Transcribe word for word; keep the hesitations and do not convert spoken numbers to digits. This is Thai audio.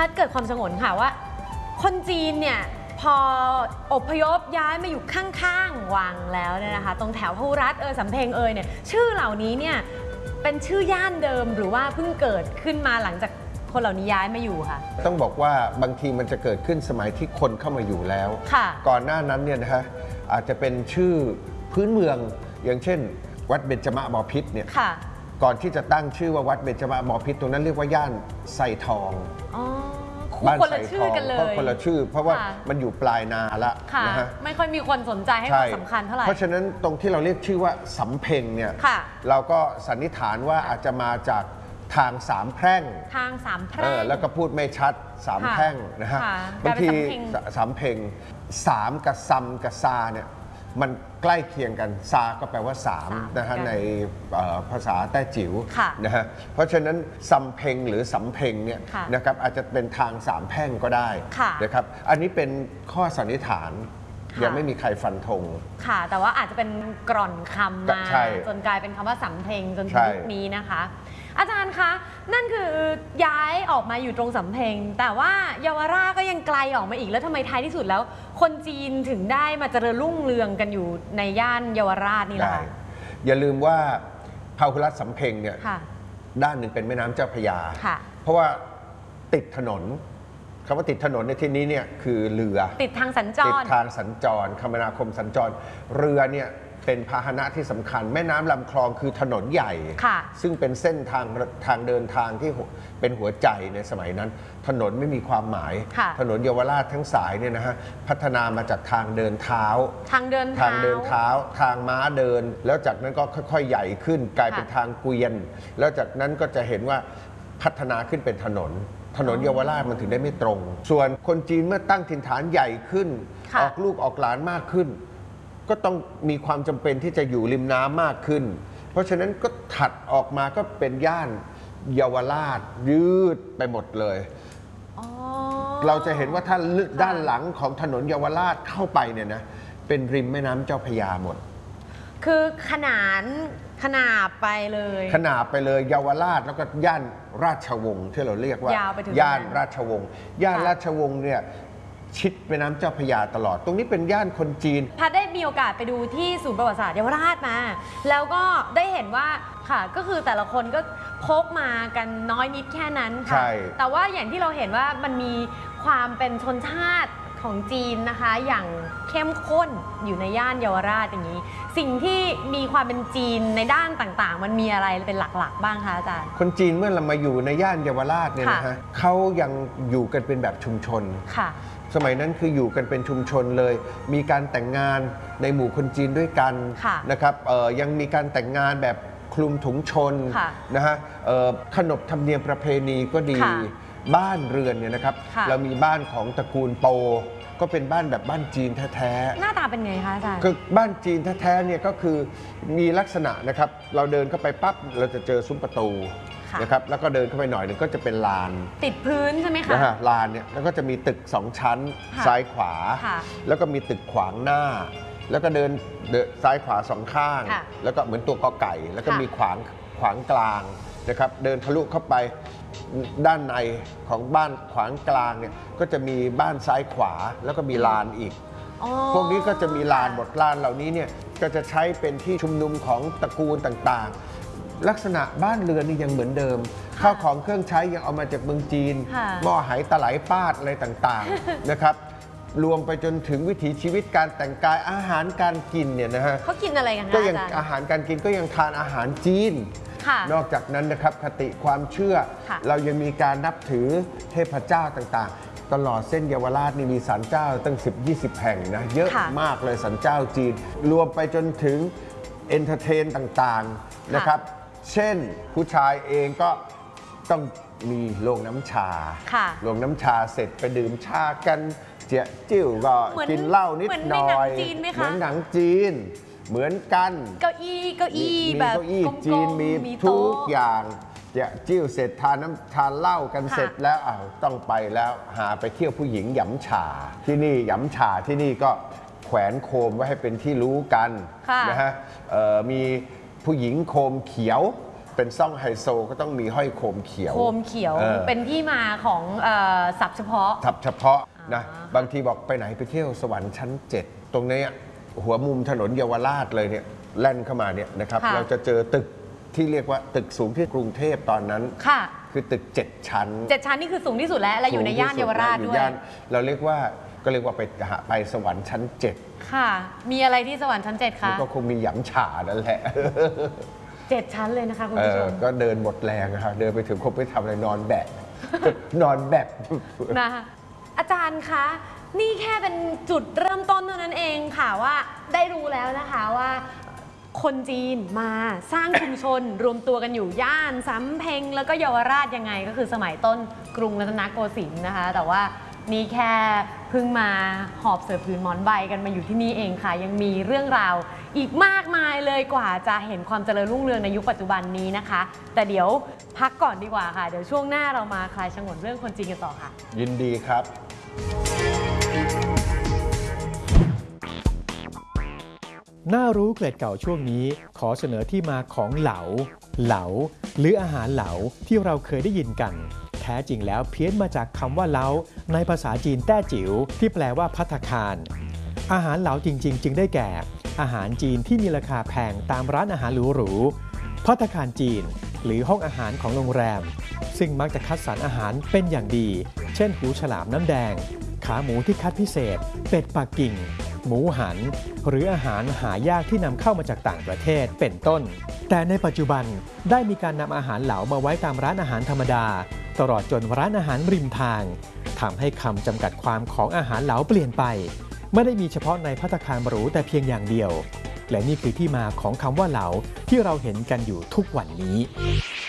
พัดเกิดความสงวนค่ะว่าคนจีนเนี่ยพออพยพย้ายมาอยู่ข้างๆวังแล้วเนี่ยนะคะตรงแถวพหุรัตน์เอยสำเพ็งเอยเนี่ยชื่อเหล่านี้เนี่ยเป็นชื่อย่านเดิมหรือว่าเพิ่งเกิดขึ้นมาหลังจากคนเหล่านี้ย้ายมาอยู่ค่ะต้องบอกว่าบางทีมันจะเกิดขึ้นสมัยที่คนเข้ามาอยู่แล้วก่อนหน้านั้นเนี่ยนะฮะอาจจะเป็นชื่อพื้นเมืองอย่างเช่นวัดเบญจมบพิตรเนี่ยก่อนที่จะตั้งชื่อว่าวัดเบญจมบพิตรตรงนั้นเรียกว่าย่านไซทองบ้านคนละชื่อกันเลยเพราะคนละชื่อเพราะว่ามันอยู่ปลายนาละนะฮะไม่ค่อยมีคนสนใจให้ความสำคัญเท่าไหร่เพราะฉะนั้นตรงที่เราเรียกชื่อว่าสำเพ็งเนี่ยเราก็สันนิษฐานว่าอาจจะมาจากทางสามแพร่งทางสามแพร่งแล้วก็พูดไม่ชัดสามแพร่งนะฮะบางทีสามเพ็งสามกับซัมกับซาเนี่ยมันใกล้เคียงกันซาก็แปลว่าสามนะฮะในภาษาแต้จิ๋วนะฮะเพราะฉะนั้นซัมเพ็งหรือสำเพ็งเนี่ยนะครับอาจจะเป็นทางสามแพร่งก็ได้นะครับอันนี้เป็นข้อสันนิษฐานยังไม่มีใครฟันธงค่ะแต่ว่าอาจจะเป็นกร่อนคำมาจนกลายเป็นคำว่าสำเพ็งจนถึงยุคนี้นะคะอาจารย์คะนั่นคือย้ายออกมาอยู่ตรงสำเพ็งแต่ว่าเยาวราชก็ยังไกลออกมาอีกแล้วทำไมท้ายที่สุดแล้วคนจีนถึงได้มาเจริญรุ่งเรืองกันอยู่ในย่านเยาวราชนี่แหละอย่าลืมว่าพหุรัตน์สำเพ็งเนี่ยด้านหนึ่งเป็นแม่น้ำเจ้าพระยาเพราะว่าติดถนนคำว่าติดถนนในที่นี้เนี่ยคือเรือติดทางสัญจรติดทางสัญจรคมนาคมสัญจรเรือเนี่ยเป็นพาหนะที่สำคัญแม่น้ำลำคลองคือถนนใหญ่ซึ่งเป็นเส้นทางทางเดินทางที่เป็นหัวใจในสมัยนั้นถนนไม่มีความหมายถนนเยาวราชทั้งสายเนี่ยนะฮะพัฒนามาจากทางเดินเท้าทางเดินทางเดินเท้าทางม้าเดินแล้วจากนั้นก็ค่อยๆใหญ่ขึ้นกลายเป็นทางเกวียนแล้วจากนั้นก็จะเห็นว่าพัฒนาขึ้นเป็นถนนถนนเยาวราชมันถึงได้ไม่ตรงส่วนคนจีนเมื่อตั้งถิ่นฐานใหญ่ขึ้นออกลูกออกหลานมากขึ้นก็ต้องมีความจำเป็นที่จะอยู่ริมน้ำมากขึ้นเพราะฉะนั้นก็ถัดออกมาก็เป็นย่านเยาวราชยืดไปหมดเลยเราจะเห็นว่าถ้าด้านหลังของถนนเยาวราชเข้าไปเนี่ยนะเป็นริมแม่น้ำเจ้าพระยาหมดคือขนานขนาบไปเลยขนาบไปเลยเยาวราชแล้วก็ย่านราชวงศ์ที่เราเรียกว่าย่านราชวงศ์ย่านราชวงศ์เนี่ยชิดแม่น้ำเจ้าพระยาตลอดตรงนี้เป็นย่านคนจีนพัดได้มีโอกาสไปดูที่ศูนย์ประวัติศาสตร์เยาวราชมาแล้วก็ได้เห็นว่าค่ะก็คือแต่ละคนก็พกมากันน้อยนิดแค่นั้นค่ะแต่ว่าอย่างที่เราเห็นว่ามันมีความเป็นชนชาติของจีนนะคะอย่างเข้มข้นอยู่ในย่านเยาวราชอย่างนี้สิ่งที่มีความเป็นจีนในด้านต่างๆมันมีอะไรเป็นหลักๆบ้างคะอาจารย์คนจีนเมื่อเรามาอยู่ในย่านเยาวราชเนี่ยนะฮะเขายังอยู่กันเป็นแบบชุมชนค่ะสมัยนั้นคืออยู่กันเป็นชุมชนเลยมีการแต่งงานในหมู่คนจีนด้วยกันนะครับยังมีการแต่งงานแบบคลุมถุงชนนะฮะขนบธรรมเนียมประเพณีก็ดีบ้านเรือนเนี่ยนะครับเรามีบ้านของตระกูลโปก็เป็นบ้านแบบบ้านจีนแท้ๆหน้าตาเป็นไงคะอาจารย์คือบ้านจีนแท้ๆเนี่ยก็คือมีลักษณะนะครับเราเดินเข้าไปปั๊บเราจะเจอซุ้มประตูนะครับแล้วก็เดินเข้าไปหน่อยหนึ่งก็จะเป็นลานติดพื้นใช่ไหมคะนะฮะลานเนี่ยแล้วก็จะมีตึกสองชั้นซ้ายขวาแล้วก็มีตึกขวางหน้าแล้วก็เดินซ้ายขวาสองข้างแล้วก็เหมือนตัวกอไก่แล้วก็มีขวางขวางกลางนะครับเดินทะลุเข้าไปด้านในของบ้านขวางกลางเนี่ยก็จะมีบ้านซ้ายขวาแล้วก็มีลานอีกพวกนี้ก็จะมีลานหมดลานเหล่านี้เนี่ยก็จะใช้เป็นที่ชุมนุมของตระกูลต่างๆลักษณะบ้านเรือนนี่ยังเหมือนเดิมข้าวของเครื่องใช้ยังเอามาจากเมืองจีนหม้อไหตะไหลปาดอะไรต่างๆนะครับรวมไปจนถึงวิถีชีวิตการแต่งกายอาหารการกินเนี่ยนะฮะเขากินอะไรกันคะก็ยังอาหารการกินก็ยังทานอาหารจีนนอกจากนั้นนะครับคติความเชื่อเรายังมีการนับถือเทพเจ้าต่างๆตลอดเส้นเยาวราชนี่มีศาลเจ้าตั้ง สิบถึงยี่สิบ แห่งนะเยอะมากเลยศาลเจ้าจีนรวมไปจนถึงเอนเตอร์เทนต่างๆนะครับเช่นผู้ชายเองก็ต้องมีโรงน้ำชาโรงน้ำชาเสร็จไปดื่มชากันเจี๊ยจิ้วก็กินเหล้านิดหน่อยเหมือนหนังจีนเหมือนกันเก้าอี้เก้าอี้แบบเก้าอี้จีนมีทุกอย่างเจี๊ยจิ้วเสร็จทานน้ำทานเหล้ากันเสร็จแล้วอ้าวต้องไปแล้วหาไปเที่ยวผู้หญิงหยำฉาที่นี่หยำฉาที่นี่ก็แขวนโคมไว้ให้เป็นที่รู้กันนะฮะมีผู้หญิงโคมเขียวไปเป็นซ่องไฮโซก็ต้องมีห้อยโคมเขียวโคมเขียวเออเป็นที่มาของเอ่อศัพท์เฉพาะทับเฉพาะนะอ่าบางทีบอกไปไหนไปเที่ยวสวรรค์ชั้นเจ็ดตรงเนี้ยหัวมุมถนนเยาวราชเลยเนี่ยแล่นเข้ามาเนี่ยนะครับค่ะเราจะเจอตึกที่เรียกว่าตึกสูงที่กรุงเทพตอนนั้นค่ะคือตึกเจ็ดชั้นเจ็ดชั้นนี่คือสูงที่สุดแล้วและอยู่ในย่านเยาวราชอด้วยย่เราเรียกว่าก็เรียกว่าไปหาไปสวรรค์ชั้นเจ็ดค่ะ มีอะไรที่สวรรค์ชั้นเจ็ดมันคะก็คงมีหยำฉานั่นแหละเจ็ดชั้นเลยนะคะคุณเอผู้ชอมก็เดินหมดแรงนะครับเดินไปถึงคงไม่ทำอะไรนอนแบก นอนแบกนะคะอาจารย์คะ นี่แค่เป็นจุดเริ่มต้นเท่านั้นเองค่ะว่าได้รู้แล้วนะคะว่าคนจีนมาสร้างชุมชน รวมตัวกันอยู่ย่านสำเพ็งแล้วก็เยาวราชยังไงก็คือสมัยต้นกรุงรัตนโกสินทร์นะคะ แต่ว่านี่แค่เพิ่งมาหอบเสือผืนหมอนใบกันมาอยู่ที่นี่เองค่ะ ยังมีเรื่องราวอีกมากมายเลยกว่าจะเห็นความเจริญรุ่งเรืองในยุคปัจจุบันนี้นะคะ แต่เดี๋ยวพักก่อนดีกว่าค่ะเดี๋ยวช่วงหน้าเรามาคลายฉงนเรื่องคนจีนกันต่อค่ะยินดีครับน่ารู้เกร็ดเก่าช่วงนี้ขอเสนอที่มาของเหลา เหลา หรืออาหารเหลาที่เราเคยได้ยินกัน แท้จริงแล้วเพี้ยนมาจากคำว่าเล้าในภาษาจีนแต้จิ๋วที่แปลว่าภัตตาคาร อาหารเหลาจริงๆ จึงได้แก่ อาหารจีนที่มีราคาแพงตามร้านอาหารหรูๆภัตตาคารจีนหรือห้องอาหารของโรงแรม ซึ่งมักจะคัดสรรอาหารเป็นอย่างดี เช่นหูฉลามน้ำแดง ขาหมูที่คัดพิเศษ เป็ดปักกิ่ง หมูหัน หรืออาหารหายากที่นำเข้ามาจากต่างประเทศเป็นต้น แต่ในปัจจุบันได้มีการนำอาหารเหลามาไว้ตามร้านอาหารธรรมดา ตลอดจนร้านอาหารริมทางทำให้คำจำกัดความของอาหารเหลาเปลี่ยนไปไม่ได้มีเฉพาะในภัตตาคารหรูแต่เพียงอย่างเดียว และนี่คือที่มาของคำว่าเหลาที่เราเห็นกันอยู่ทุกวันนี้